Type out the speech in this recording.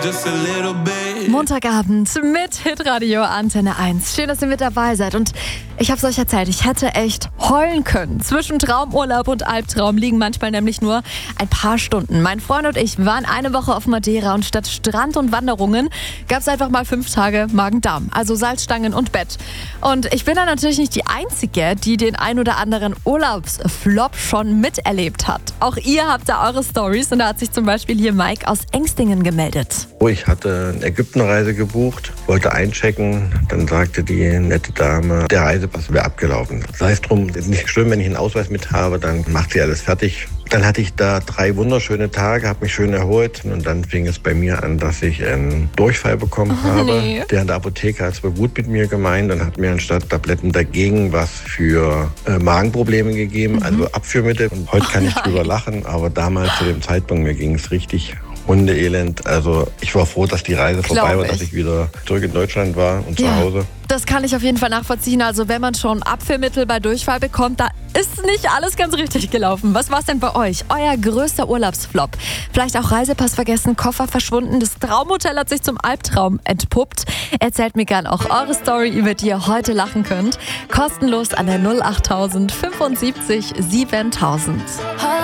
just a little bit. Montagabend mit Hitradio Antenne 1. Schön, dass ihr mit dabei seid. Und ich habe es euch erzählt, ich hätte echt heulen können. Zwischen Traumurlaub und Albtraum liegen manchmal nämlich nur ein paar Stunden. Mein Freund und ich waren eine Woche auf Madeira und statt Strand und Wanderungen gab es einfach mal 5 Tage Magen-Darm. Also Salzstangen und Bett. Und ich bin da natürlich nicht die Einzige, die den ein oder anderen Urlaubsflop schon miterlebt hat. Auch ihr habt da eure Stories und da hat sich zum Beispiel hier Mike aus Engstingen gemeldet. Ich hatte eine Ägyptenreise gebucht, wollte einchecken, dann sagte die nette Dame, der Reisepass wäre abgelaufen. Sei es drum, ist nicht schlimm, wenn ich einen Ausweis mit habe, dann macht sie alles fertig. Dann hatte ich da 3 wunderschöne Tage, habe mich schön erholt und dann fing es bei mir an, dass ich einen Durchfall bekommen habe. Nee. Der in der Apotheke hat es wohl gut mit mir gemeint und hat mir anstatt Tabletten dagegen was für Magenprobleme gegeben, also Abführmittel. Und heute kann ich drüber lachen, aber damals zu dem Zeitpunkt, mir ging es richtig Hundeelend. Also ich war froh, dass die Reise vorbei war, dass ich wieder zurück in Deutschland war und zu Hause. Das kann ich auf jeden Fall nachvollziehen. Also wenn man schon Abführmittel bei Durchfall bekommt, da ist nicht alles ganz richtig gelaufen. Was war es denn bei euch? Euer größter Urlaubsflop? Vielleicht auch Reisepass vergessen, Koffer verschwunden, das Traumhotel hat sich zum Albtraum entpuppt. Erzählt mir gern auch eure Story, über die ihr heute lachen könnt. Kostenlos an der 08000 75 7000.